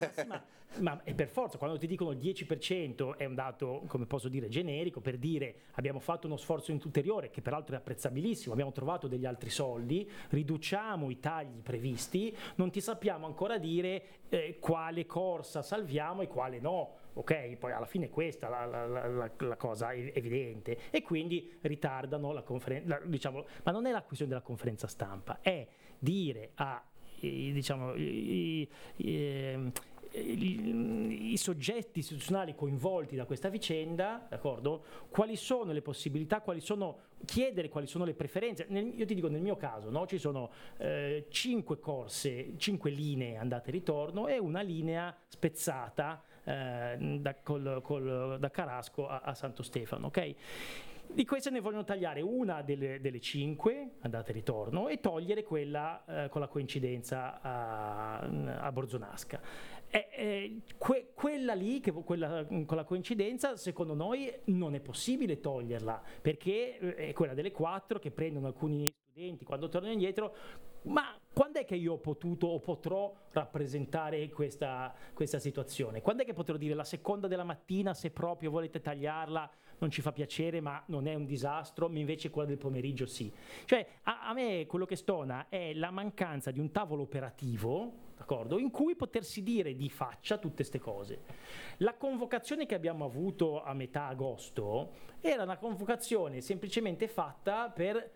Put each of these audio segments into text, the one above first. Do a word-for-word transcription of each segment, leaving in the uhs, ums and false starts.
Sì, ma, ma è per forza, quando ti dicono il dieci per cento è un dato, come posso dire, generico, per dire abbiamo fatto uno sforzo ulteriore, che peraltro è apprezzabilissimo, abbiamo trovato degli altri soldi, riduciamo i tagli previsti, non ti sappiamo ancora dire eh, quale corsa salviamo e quale no, ok? Poi alla fine è questa la, la, la, la cosa evidente, e quindi ritardano la conferenza, diciamo, ma non è la questione della conferenza stampa, è dire a I, diciamo, i, i, i, i soggetti istituzionali coinvolti da questa vicenda, d'accordo? Quali sono le possibilità, quali sono, chiedere quali sono le preferenze. Nel, io ti dico, nel mio caso, no? Ci sono eh, cinque corse, cinque linee andate e ritorno e una linea spezzata eh, da, col, col, da Carasco a, a Santo Stefano, ok? Di queste ne vogliono tagliare una delle, delle cinque, andata e ritorno, e togliere quella eh, con la coincidenza a, a Borzonasca. E, e, que, quella lì, che, quella con la coincidenza, secondo noi non è possibile toglierla, perché è quella delle quattro che prendono alcuni studenti quando tornano indietro. Ma quando è che io ho potuto o potrò rappresentare questa, questa situazione? Quando è che potrò dire la seconda della mattina, se proprio volete tagliarla, non ci fa piacere ma non è un disastro, ma invece quella del pomeriggio sì? Cioè a, a me quello che stona è la mancanza di un tavolo operativo, d'accordo, in cui potersi dire di faccia tutte queste cose. La convocazione che abbiamo avuto a metà agosto era una convocazione semplicemente fatta per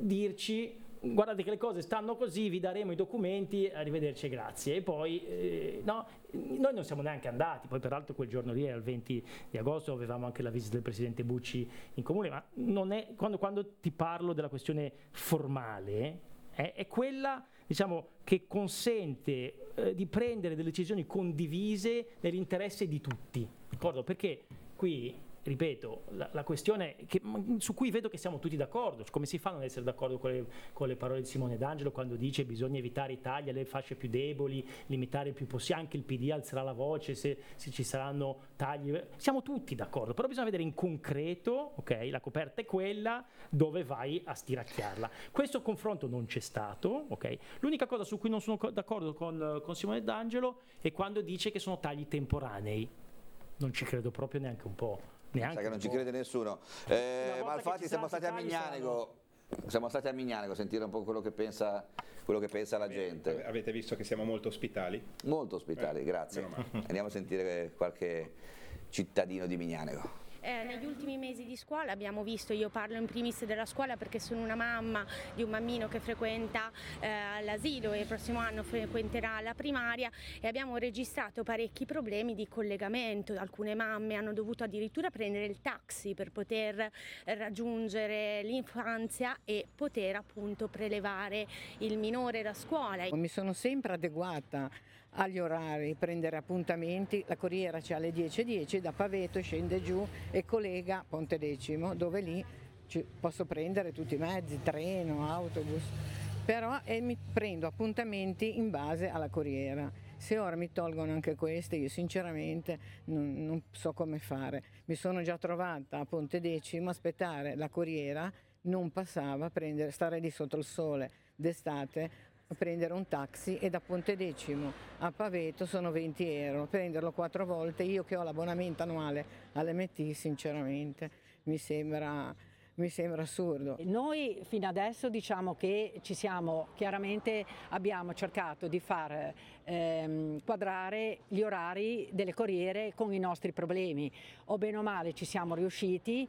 dirci: guardate che le cose stanno così, vi daremo i documenti, arrivederci e grazie. E poi eh, no, noi non siamo neanche andati, poi peraltro quel giorno lì era il venti di agosto, avevamo anche la visita del presidente Bucci in comune, ma non è, quando, quando ti parlo della questione formale, eh, è quella, diciamo, che consente eh, di prendere delle decisioni condivise nell'interesse di tutti, d'accordo? Perché qui, ripeto, la, la questione che, su cui vedo che siamo tutti d'accordo, come si fa a non essere d'accordo con le, con le parole di Simone D'Angelo quando dice bisogna evitare i tagli alle fasce più deboli, limitare il più possibile, anche il P D alzerà la voce se, se ci saranno tagli, siamo tutti d'accordo, però bisogna vedere in concreto, ok, la coperta è quella, dove vai a stiracchiarla. Questo confronto non c'è stato, ok? L'unica cosa su cui non sono d'accordo con, con Simone D'Angelo è quando dice che sono tagli temporanei. Non ci credo proprio neanche un po'. Neanche Sa che non un ci po'. crede nessuno. Eh, ma infatti siamo sa, stati a Mignanico, siamo stati a Mignanico a sentire un po' quello che pensa, quello che pensa la gente. Avete visto che siamo molto ospitali? Molto ospitali, eh, grazie. Andiamo a sentire qualche cittadino di Mignanico. Eh, negli ultimi mesi di scuola abbiamo visto, io parlo in primis della scuola perché sono una mamma di un bambino che frequenta eh, l'asilo e il prossimo anno frequenterà la primaria, e abbiamo registrato parecchi problemi di collegamento. Alcune mamme hanno dovuto addirittura prendere il taxi per poter raggiungere l'infanzia e poter appunto prelevare il minore da scuola. Mi sono sempre adeguata agli orari, prendere appuntamenti, la corriera c'è alle dieci e dieci, da Paveto scende giù e collega Pontedecimo, dove lì ci posso prendere tutti i mezzi, treno, autobus, però e mi prendo appuntamenti in base alla corriera. Se ora mi tolgono anche queste, io sinceramente non, non so come fare. Mi sono già trovata a Pontedecimo, aspettare la corriera, non passava, prendere, stare lì sotto il sole d'estate, a prendere un taxi, e da Pontedecimo a Paveto sono venti euro, prenderlo quattro volte, io che ho l'abbonamento annuale all'M T, sinceramente mi sembra, mi sembra assurdo. Noi fino adesso diciamo che ci siamo, chiaramente abbiamo cercato di far ehm, quadrare gli orari delle corriere con i nostri problemi, o bene o male ci siamo riusciti,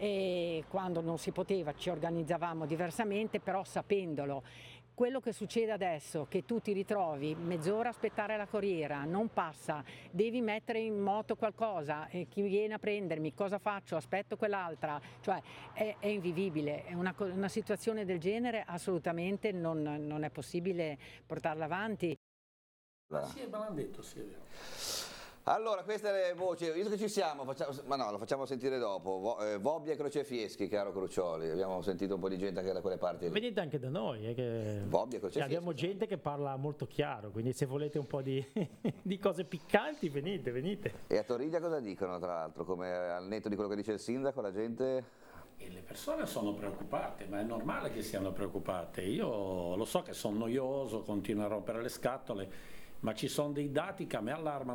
e quando non si poteva ci organizzavamo diversamente, però sapendolo. Quello che succede adesso, che tu ti ritrovi mezz'ora a aspettare la corriera, non passa, devi mettere in moto qualcosa, e chi viene a prendermi, cosa faccio, aspetto quell'altra, cioè è, è invivibile, è una, una situazione del genere assolutamente non, non è possibile portarla avanti. Ah, sì, me l'hanno detto, sì, è vero. Allora, queste le voci, visto che ci siamo, facciamo, ma no, lo facciamo sentire dopo. Vo, eh, Vobbia e Crocefieschi, caro Crucioli, abbiamo sentito un po' di gente anche da quelle parti lì. Venite anche da noi, eh, che Vobbia e Crocefieschi. Abbiamo gente che parla molto chiaro, quindi se volete un po' di, di cose piccanti, venite, venite. E a Toriglia cosa dicono, tra l'altro, come al netto di quello che dice il sindaco, la gente... E le persone sono preoccupate, ma è normale che siano preoccupate. Io lo so che sono noioso, continuo a rompere le scatole, ma ci sono dei dati che a me allarmano.